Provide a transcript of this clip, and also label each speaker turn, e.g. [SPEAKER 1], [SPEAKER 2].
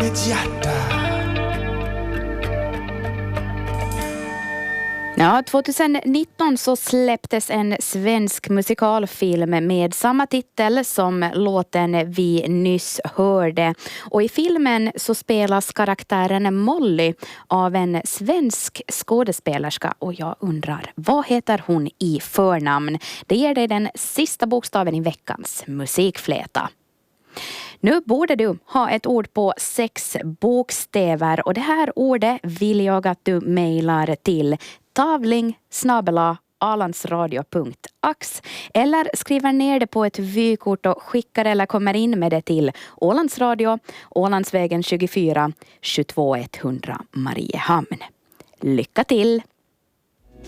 [SPEAKER 1] mitt hjärta.
[SPEAKER 2] Ja, 2019 så släpptes en svensk musikalfilm med samma titel som låten vi nyss hörde. Och i filmen så spelas karaktären Molly av en svensk skådespelerska. Och jag undrar, vad heter hon i förnamn? Det ger dig den sista bokstaven i veckans musikfläta. Nu borde du ha ett ord på 6 bokstäver och det här ordet vill jag att du mejlar till tavling@alandsradio.ax eller skriver ner det på ett vykort och skickar eller kommer in med det till Ålandsradio, Ålandsvägen 24, 22 100 Mariehamn. Lycka till!